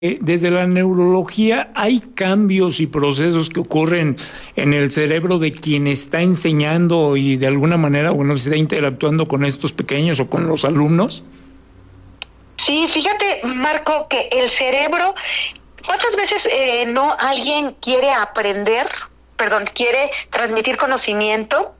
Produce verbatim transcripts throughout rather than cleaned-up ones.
Eh, Desde la neurología, ¿hay cambios y procesos que ocurren en el cerebro de quien está enseñando y de alguna manera, bueno, está interactuando con estos pequeños o con los alumnos? Sí, fíjate, Marco, que el cerebro, ¿cuántas veces eh, no alguien quiere aprender, perdón, quiere transmitir conocimiento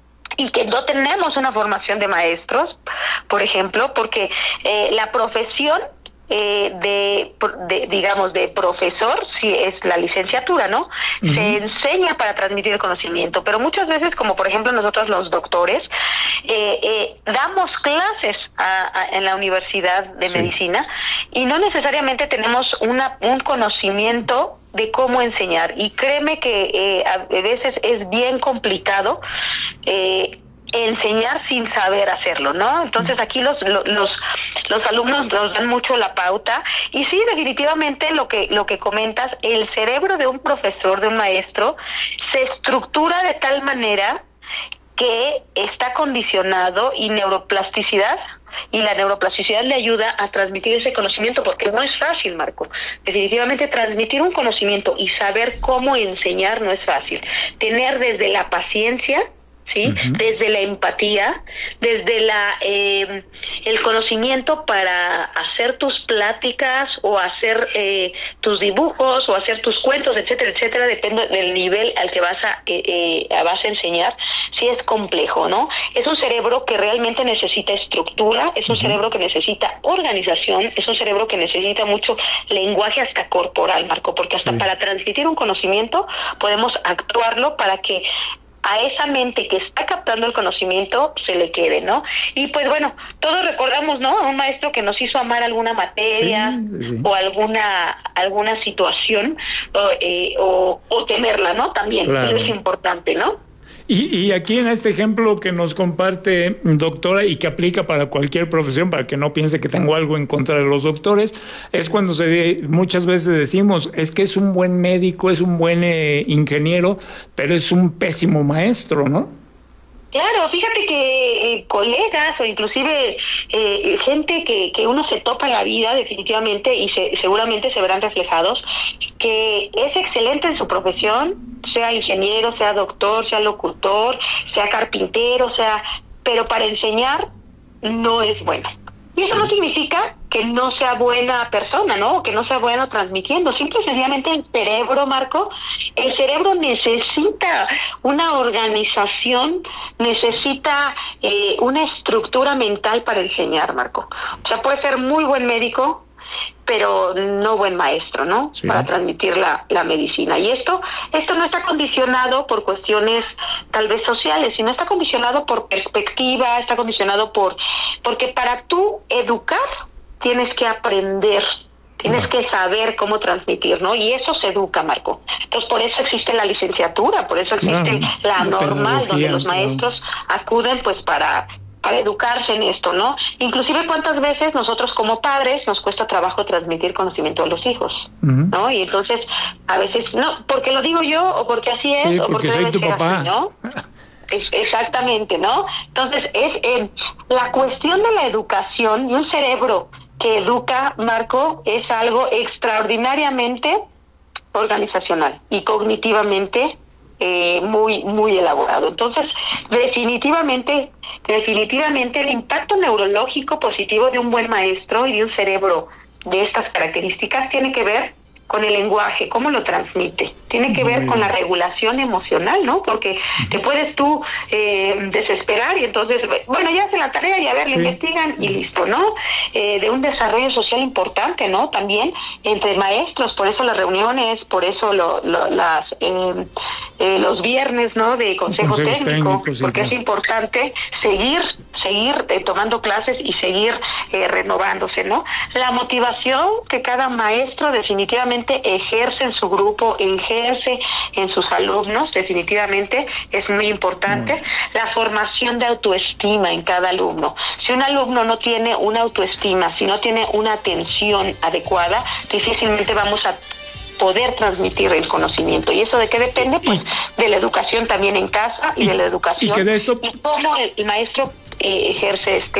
y que no tenemos una formación de maestros, por ejemplo, porque eh, la profesión Eh, de, de, digamos, de profesor, si es la licenciatura, ¿no? Uh-huh. Se enseña para transmitir el conocimiento, pero muchas veces, como por ejemplo nosotros los doctores, eh, eh, damos clases a, a, en la universidad de sí. medicina y no necesariamente tenemos una un conocimiento de cómo enseñar. Y créeme que eh, a veces es bien complicado eh, enseñar sin saber hacerlo, ¿no? Entonces aquí los los los, los alumnos nos dan mucho la pauta y sí, definitivamente lo que lo que comentas, el cerebro de un profesor, de un maestro, se estructura de tal manera que está condicionado y neuroplasticidad y la neuroplasticidad le ayuda a transmitir ese conocimiento, porque no es fácil, Marco. Definitivamente transmitir un conocimiento y saber cómo enseñar no es fácil. Tener desde la paciencia, ¿sí? Uh-huh. Desde la empatía, desde la eh, el conocimiento para hacer tus pláticas o hacer eh, tus dibujos o hacer tus cuentos, etcétera, etcétera, depende del nivel al que vas a eh, eh, vas a enseñar. Sí, es complejo, ¿no? Es un cerebro que realmente necesita estructura, es un uh-huh. cerebro que necesita organización, es un cerebro que necesita mucho lenguaje hasta corporal, Marco, porque hasta sí. para transmitir un conocimiento podemos actuarlo para que a esa mente que está captando el conocimiento se le quede, ¿no? Y pues bueno, todos recordamos, ¿no? A un maestro que nos hizo amar alguna materia sí, sí. o alguna alguna situación o, eh, o, o temerla, ¿no? También, claro. Eso es importante, ¿no? Y, y aquí en este ejemplo que nos comparte, doctora, y que aplica para cualquier profesión, para que no piense que tengo algo en contra de los doctores, es cuando se muchas veces decimos, es que es un buen médico, es un buen eh, ingeniero, pero es un pésimo maestro, ¿no? Claro, fíjate que eh, colegas o inclusive eh, gente que, que uno se topa en la vida definitivamente y se, seguramente se verán reflejados, que es excelente en su profesión, sea ingeniero, sea doctor, sea locutor, sea carpintero, sea, pero para enseñar no es bueno. Y eso sí. no significa que no sea buena persona, ¿no? Que no sea bueno transmitiendo. Simple y sencillamente el cerebro, Marco, el cerebro necesita una organización, necesita eh, una estructura mental para enseñar, Marco. O sea, puede ser muy buen médico, pero no buen maestro, ¿no? Sí. Para transmitir la, la medicina. Y esto esto no está condicionado por cuestiones tal vez sociales, sino está condicionado por perspectiva, está condicionado por... Porque para tú educar tienes que aprender, tienes que saber cómo transmitir, ¿no? Y eso se educa, Marco. Entonces, por eso existe la licenciatura, por eso existe claro, la, la normal, donde los maestros claro. acuden, pues, para... para educarse en esto, ¿no? Inclusive cuántas veces nosotros como padres nos cuesta trabajo transmitir conocimiento a los hijos, uh-huh. ¿no? Y entonces a veces, no, porque lo digo yo o porque así es, sí, o porque, porque soy debe tu ser papá. así, ¿no? Es, exactamente, ¿no? Entonces es eh, la cuestión de la educación y un cerebro que educa, Marco, es algo extraordinariamente organizacional y cognitivamente Eh, muy muy elaborado. Entonces, definitivamente, definitivamente el impacto neurológico positivo de un buen maestro y de un cerebro de estas características tiene que ver con el lenguaje, cómo lo transmite. Tiene que ver con la regulación emocional, ¿no? Porque te puedes tú eh, desesperar y entonces, bueno, ya hace la tarea y a ver, sí. le investigan y listo, ¿no? Eh, de un desarrollo social importante, ¿no? También entre maestros, por eso las reuniones, por eso lo, lo, las eh, eh, los viernes, ¿no? De consejo técnico, técnicos, sí, porque claro. es importante seguir seguir eh, tomando clases y seguir eh, renovándose, ¿no? La motivación que cada maestro definitivamente ejerce en su grupo, ejerce en sus alumnos, definitivamente es muy importante. Mm. La formación de autoestima en cada alumno. Si un alumno no tiene una autoestima, si no tiene una atención adecuada, difícilmente vamos a poder transmitir el conocimiento. ¿Y eso de qué depende? Pues de la educación también en casa y, y de la educación. Y, que de esto... y cómo el, el maestro eh, ejerce este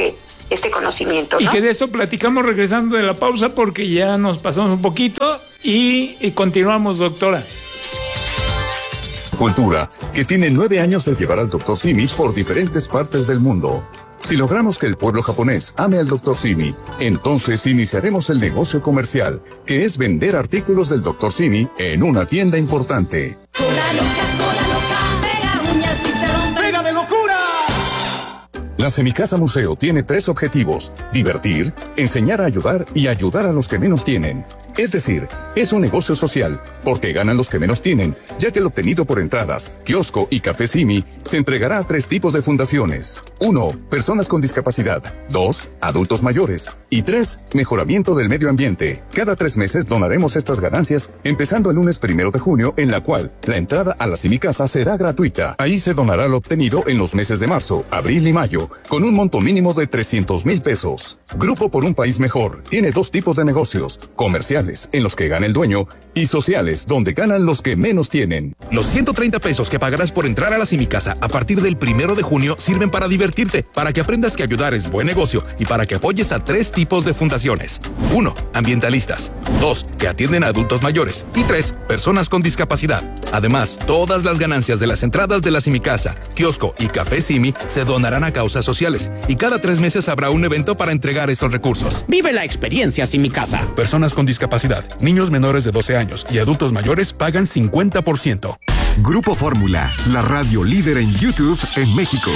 este conocimiento, ¿no? Y que de esto platicamos regresando de la pausa porque ya nos pasamos un poquito y, y continuamos, doctora. Cultura, que tiene nueve años de llevar al doctor Simi por diferentes partes del mundo. Si logramos que el pueblo japonés ame al doctor Simi, entonces iniciaremos el negocio comercial, que es vender artículos del doctor Simi en una tienda importante. Cola loca, cola loca, pega uñas y se rompe. ¡Pega de locura! La Semicasa Museo tiene tres objetivos: divertir, enseñar a ayudar y ayudar a los que menos tienen. Es decir, es un negocio social, porque ganan los que menos tienen, ya que el obtenido por entradas, kiosco y café Simi se entregará a tres tipos de fundaciones. Uno, personas con discapacidad. Dos, adultos mayores. Y tres, mejoramiento del medio ambiente. Cada tres meses donaremos estas ganancias, empezando el lunes primero de junio, en la cual la entrada a la Semicasa será gratuita. Ahí se donará lo obtenido en los meses de marzo, abril y mayo, con un monto mínimo de trescientos mil pesos. Grupo por un País Mejor tiene dos tipos de negocios: comerciales, en los que gana el dueño, y sociales, donde ganan los que menos tienen. Los ciento treinta pesos que pagarás por entrar a la Semicasa a partir del primero de junio sirven para divertirte, para que aprendas que ayudar es buen negocio y para que apoyes a tres tipos de fundaciones. Uno, ambientalistas. Dos, que atienden a adultos mayores. Y tres, personas con discapacidad. Además, todas las ganancias de las entradas de la Semicasa, kiosco y café Simi se donarán a causas sociales. Y cada tres meses habrá un evento para entregar estos recursos. Vive la experiencia Semicasa. Personas con discapacidad, niños menores de doce años y adultos mayores pagan cincuenta por ciento. Grupo Fórmula, la radio líder en YouTube en México.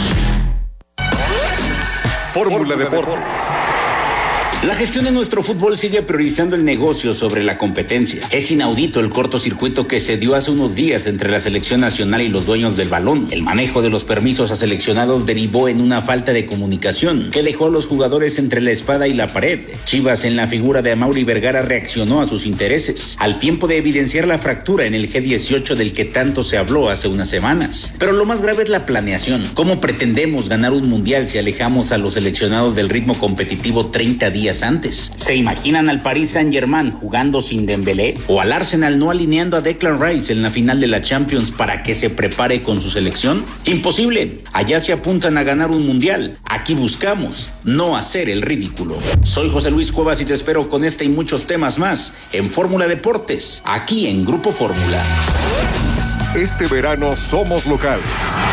Fórmula Deportes. La gestión de nuestro fútbol sigue priorizando el negocio sobre la competencia. Es inaudito el cortocircuito que se dio hace unos días entre la selección nacional y los dueños del balón. El manejo de los permisos a seleccionados derivó en una falta de comunicación que dejó a los jugadores entre la espada y la pared. Chivas, en la figura de Amaury Vergara, reaccionó a sus intereses, al tiempo de evidenciar la fractura en el G dieciocho del que tanto se habló hace unas semanas. Pero lo más grave es la planeación. ¿Cómo pretendemos ganar un mundial si alejamos a los seleccionados del ritmo competitivo treinta días antes? ¿Se imaginan al Paris Saint-Germain jugando sin Dembélé? ¿O al Arsenal no alineando a Declan Rice en la final de la Champions para que se prepare con su selección? Imposible. Allá se apuntan a ganar un mundial. Aquí buscamos no hacer el ridículo. Soy José Luis Cuevas y te espero con este y muchos temas más en Fórmula Deportes, aquí en Grupo Fórmula. Este verano somos locales.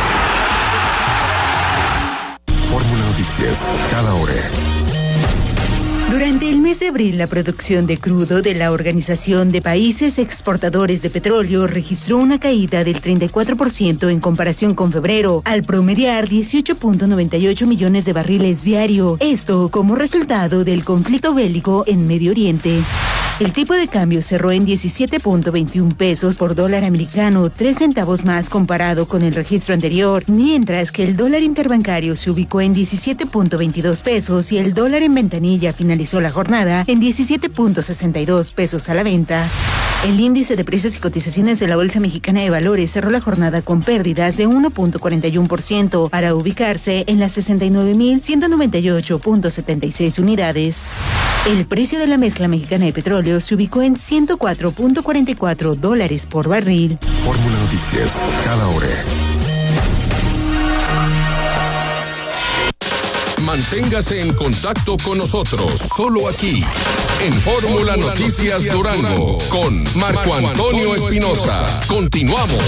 Fórmula Noticias, cada hora. Durante el mes de abril, la producción de crudo de la Organización de Países Exportadores de Petróleo registró una caída del treinta y cuatro por ciento en comparación con febrero, al promediar dieciocho punto noventa y ocho millones de barriles diario. Esto como resultado del conflicto bélico en Medio Oriente. El tipo de cambio cerró en diecisiete punto veintiún pesos por dólar americano, tres centavos más comparado con el registro anterior, mientras que el dólar interbancario se ubicó en diecisiete punto veintidós pesos y el dólar en ventanilla finalizó la jornada en diecisiete punto sesenta y dos pesos a la venta. El índice de precios y cotizaciones de la Bolsa Mexicana de Valores cerró la jornada con pérdidas de uno punto cuarenta y uno por ciento para ubicarse en las sesenta y nueve mil ciento noventa y ocho punto setenta y seis unidades. El precio de la mezcla mexicana de petróleo se ubicó en ciento cuatro punto cuarenta y cuatro dólares por barril. Fórmula Noticias, cada hora. Manténgase en contacto con nosotros, solo aquí, en Fórmula Noticias Durango, con Marco Antonio Espinosa. Continuamos.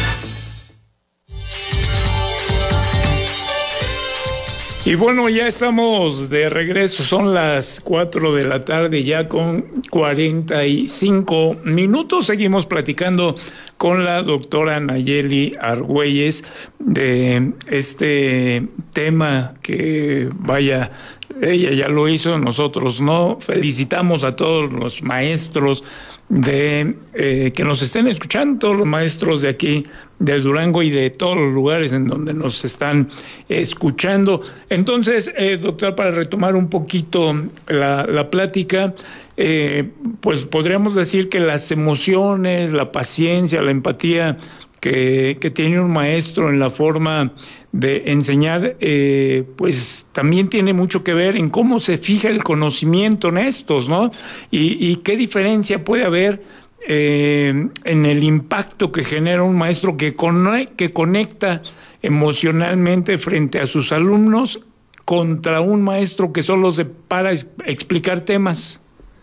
Y bueno, ya estamos de regreso, son las cuatro de la tarde ya con cuarenta y cinco minutos. Seguimos platicando con la doctora Nayeli Argüelles de este tema que, vaya, ella ya lo hizo, nosotros no. Felicitamos a todos los maestros de eh, que nos estén escuchando, todos los maestros de aquí de Durango y de todos los lugares en donde nos están escuchando. Entonces, eh, doctor, para retomar un poquito la, la plática, eh, pues podríamos decir que las emociones, la paciencia, la empatía que, que tiene un maestro en la forma de enseñar, eh, pues también tiene mucho que ver en cómo se fija el conocimiento en estos, ¿no? Y, y qué diferencia puede haber Eh, en el impacto que genera un maestro que, con, que conecta emocionalmente frente a sus alumnos contra un maestro que solo se para a explicar temas?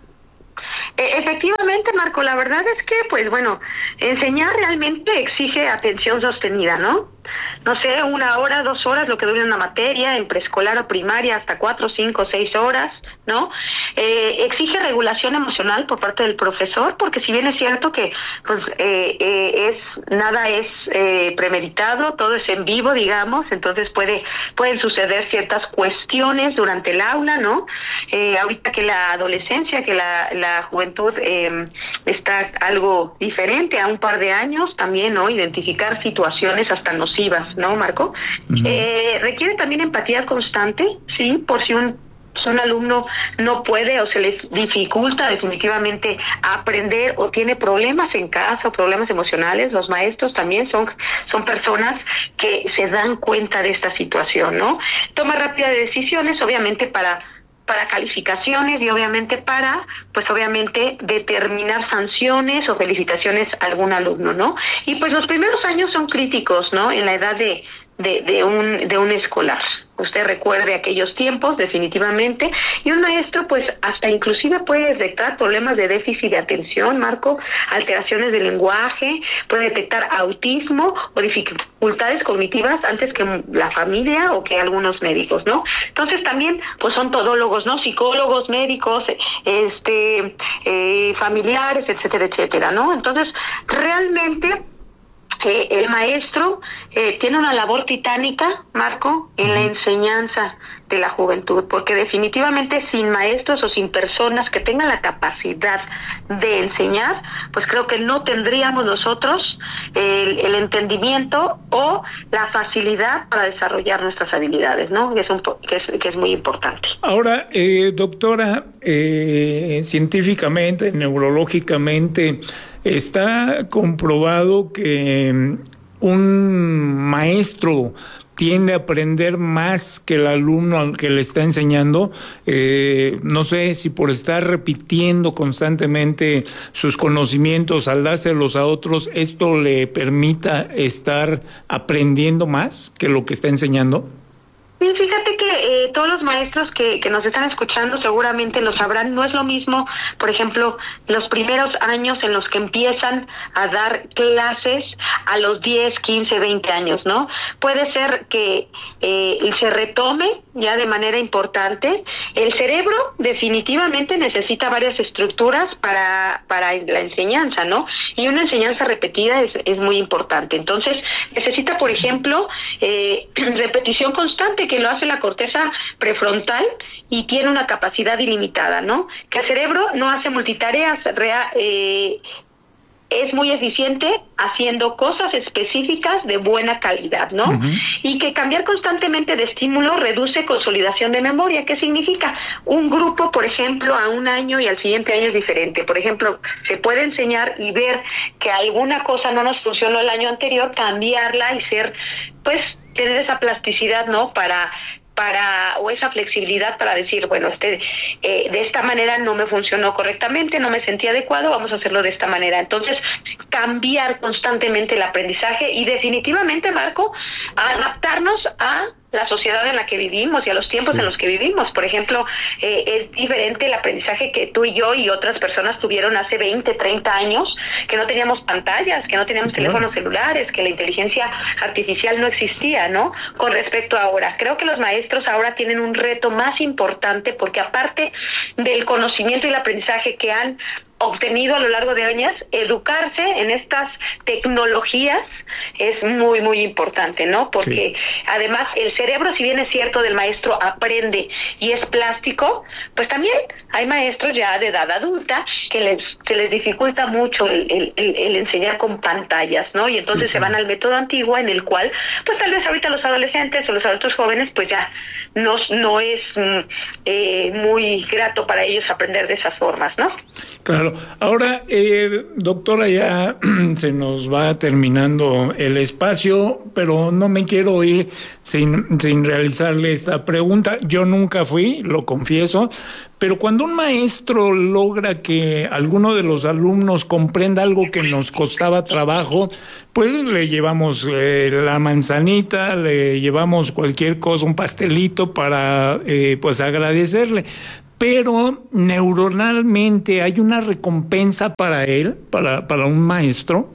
Efectivamente, Marco, la verdad es que, pues bueno, enseñar realmente exige atención sostenida, ¿no? No sé, una hora, dos horas, lo que dura una materia, en preescolar o primaria, hasta cuatro, cinco, seis horas, ¿no? Eh, exige regulación emocional por parte del profesor, porque si bien es cierto que, pues, eh, eh, es nada es eh, premeditado, todo es en vivo, digamos, entonces puede pueden suceder ciertas cuestiones durante el aula, ¿no? Eh, ahorita que la adolescencia, que la, la juventud eh, está algo diferente a un par de años, también, ¿no? Identificar situaciones hasta nocivas, ¿no, Marco? Uh-huh. Eh, requiere también empatía constante, ¿sí? Por si un si un alumno no puede o se les dificulta definitivamente aprender o tiene problemas en casa o problemas emocionales, los maestros también son son personas que se dan cuenta de esta situación, ¿no? Toma rápida de decisiones, obviamente para para calificaciones y obviamente para, pues obviamente, determinar sanciones o felicitaciones a algún alumno, ¿no? Y pues los primeros años son críticos, ¿no? En la edad de de, de un de un escolar. Usted recuerde aquellos tiempos, definitivamente, y un maestro, pues, hasta inclusive puede detectar problemas de déficit de atención, Marco, alteraciones del lenguaje, puede detectar autismo o dificultades cognitivas antes que la familia o que algunos médicos, ¿no? Entonces también, pues, son todólogos, ¿no? Psicólogos, médicos, este, eh, familiares, etcétera, etcétera, ¿no? Entonces, realmente, eh, el maestro eh, tiene una labor titánica, Marco, en la enseñanza de la juventud, porque definitivamente sin maestros o sin personas que tengan la capacidad de enseñar, pues creo que no tendríamos nosotros el, el entendimiento o la facilidad para desarrollar nuestras habilidades, ¿no? Que es, un, que es, que es muy importante. Ahora, eh, doctora, eh, científicamente, neurológicamente, está comprobado que un maestro tiende a aprender más que el alumno al que le está enseñando. Eh, no sé si por estar repitiendo constantemente sus conocimientos al dárselos a otros, esto le permita estar aprendiendo más que lo que está enseñando. Sí, fíjate que eh, todos los maestros que, que nos están escuchando seguramente lo sabrán. No es lo mismo, por ejemplo, los primeros años en los que empiezan a dar clases a los diez, quince, veinte años, ¿no? Puede ser que eh, se retome ya de manera importante. El cerebro definitivamente necesita varias estructuras para, para la enseñanza, ¿no? Y una enseñanza repetida es, es muy importante. Entonces, necesita, por ejemplo, eh, repetición constante, que lo hace la corteza prefrontal y tiene una capacidad ilimitada, ¿no? Que el cerebro no hace multitareas, rea, eh, es muy eficiente haciendo cosas específicas de buena calidad, ¿no? Uh-huh. Y que cambiar constantemente de estímulo reduce consolidación de memoria. ¿Qué significa? Un grupo, por ejemplo, a un año y al siguiente año es diferente. Por ejemplo, se puede enseñar y ver que alguna cosa no nos funcionó el año anterior, cambiarla y ser, pues, tener esa plasticidad, ¿no? Para para o esa flexibilidad para decir, bueno, este eh, de esta manera no me funcionó correctamente, no me sentí adecuado, vamos a hacerlo de esta manera. Entonces, cambiar constantemente el aprendizaje y definitivamente, Marco, adaptarnos a la sociedad en la que vivimos y a los tiempos sí. en los que vivimos. Por ejemplo, eh, es diferente el aprendizaje que tú y yo y otras personas tuvieron hace veinte, treinta años, que no teníamos pantallas, que no teníamos sí. teléfonos celulares, que la inteligencia artificial no existía, ¿no? Con respecto a ahora. Creo que los maestros ahora tienen un reto más importante porque aparte del conocimiento y el aprendizaje que han obtenido a lo largo de años, educarse en estas tecnologías es muy, muy importante, ¿no? Porque sí. además el cerebro, si bien es cierto del maestro aprende y es plástico, pues también hay maestros ya de edad adulta que les se les dificulta mucho el, el, el, el enseñar con pantallas, ¿no? Y entonces uh-huh. se van al método antiguo en el cual, pues tal vez ahorita los adolescentes o los adultos jóvenes, pues ya no, no es eh, muy grato para ellos aprender de esas formas, ¿no? Claro. Ahora, eh, doctora, ya se nos va terminando el espacio, pero no me quiero ir sin, sin realizarle esta pregunta. Yo nunca fui, lo confieso, Pero cuando un maestro logra que alguno de los alumnos comprenda algo que nos costaba trabajo, pues le llevamos eh, la manzanita, le llevamos cualquier cosa, un pastelito para eh, pues agradecerle. Pero neuronalmente hay una recompensa para él, para, para un maestro.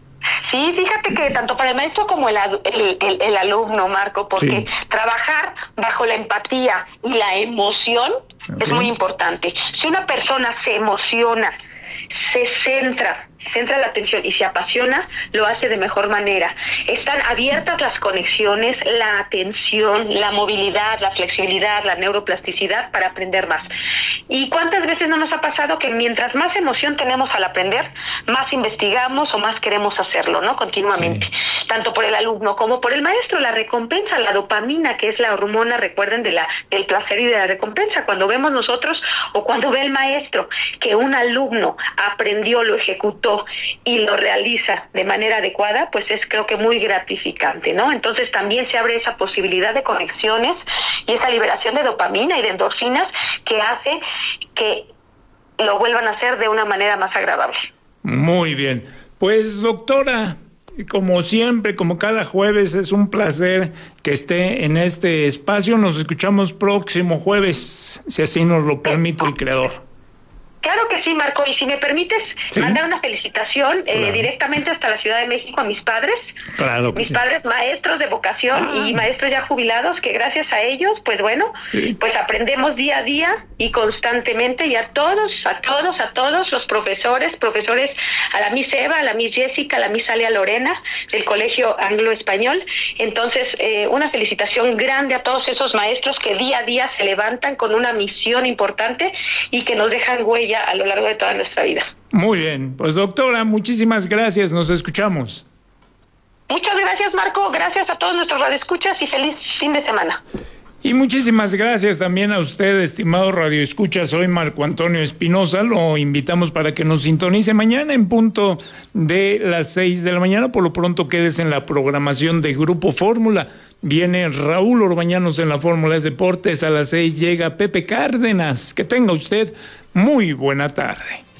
Sí, fíjate que tanto para el maestro como el, el, el, el alumno, Marco, porque sí. trabajar bajo la empatía y la emoción okay. es muy importante. Si una persona se emociona, se centra, centra la atención y se apasiona, lo hace de mejor manera. Están abiertas las conexiones, la atención, la movilidad, la flexibilidad, la neuroplasticidad para aprender más. ¿Y cuántas veces no nos ha pasado que mientras más emoción tenemos al aprender, más investigamos o más queremos hacerlo, ¿no? Continuamente. Sí. Tanto por el alumno como por el maestro, la recompensa, la dopamina, que es la hormona, recuerden, de la del placer y de la recompensa. Cuando vemos nosotros o cuando ve el maestro que un alumno aprendió, lo ejecutó y lo realiza de manera adecuada, pues es creo que muy gratificante, ¿no? Entonces también se abre esa posibilidad de conexiones y esa liberación de dopamina y de endorfinas que hace que lo vuelvan a hacer de una manera más agradable. Muy bien. Pues, doctora, como siempre, como cada jueves, es un placer que esté en este espacio. Nos escuchamos próximo jueves, si así nos lo permite el Creador. Claro que sí, Marco, y si me permites ¿Sí? mandar una felicitación eh, claro. directamente hasta la Ciudad de México a mis padres, claro mis sí. padres maestros de vocación ah. y maestros ya jubilados, que gracias a ellos, pues bueno, sí. pues aprendemos día a día y constantemente, y a todos, a todos, a todos los profesores, profesores, a la Miss Eva, a la Miss Jessica, a la Miss Alia Lorena, del Colegio Anglo-Español. Entonces, eh, una felicitación grande a todos esos maestros que día a día se levantan con una misión importante y que nos dejan huella a lo largo de toda nuestra vida. Muy bien, pues doctora, muchísimas gracias, nos escuchamos. Muchas gracias, Marco, gracias a todos nuestros radioescuchas y feliz fin de semana. Y muchísimas gracias también a usted, estimado radioescucha. Soy Marco Antonio Espinosa. Lo invitamos para que nos sintonice mañana en punto de las seis de la mañana. Por lo pronto, quédese en la programación de Grupo Fórmula. Viene Raúl Orbañanos en la Fórmula de Deportes. A las seis llega Pepe Cárdenas. Que tenga usted muy buena tarde.